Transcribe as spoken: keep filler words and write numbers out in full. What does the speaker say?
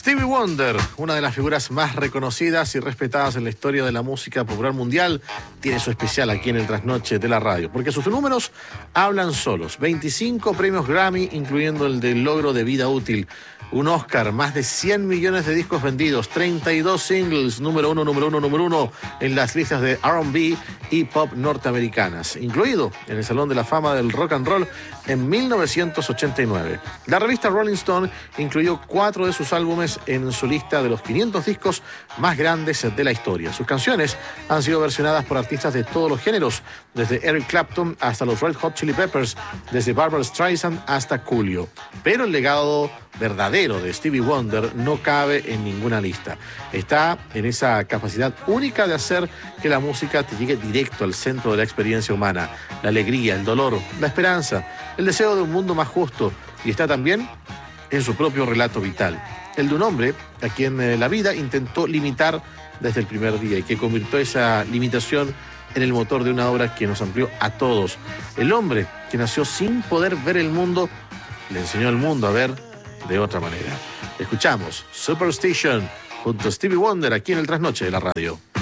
Stevie Wonder, una de las figuras más reconocidas y respetadas en la historia de la música popular mundial, tiene su especial aquí en el Trasnoche de la radio, porque sus números hablan solos. veinticinco premios Grammy, incluyendo el del logro de vida útil, un Oscar, más de cien millones de discos vendidos, treinta y dos singles, número uno, número uno, número uno en las listas de R and B y pop norteamericanas, incluido en el Salón de la Fama del Rock and Roll en mil novecientos ochenta y nueve. La revista Rolling Stone incluyó cuatro de sus álbumes en su lista de los quinientos discos más grandes de la historia. Sus canciones han sido versionadas por artistas de todos los géneros, desde Eric Clapton hasta los Red Hot Chili Peppers, desde Barbra Streisand hasta Coolio. Pero el legado verdadero de Stevie Wonder no cabe en ninguna lista. Está en esa capacidad única de hacer que la música te llegue directo al centro de la experiencia humana, la alegría, el dolor, la esperanza, el deseo de un mundo más justo, y está también en su propio relato vital, el de un hombre a quien eh, la vida intentó limitar desde el primer día y que convirtió esa limitación en el motor de una obra que nos amplió a todos. El hombre que nació sin poder ver el mundo, le enseñó al mundo a ver de otra manera. Escuchamos Superstition junto a Stevie Wonder aquí en el Trasnoche de la radio.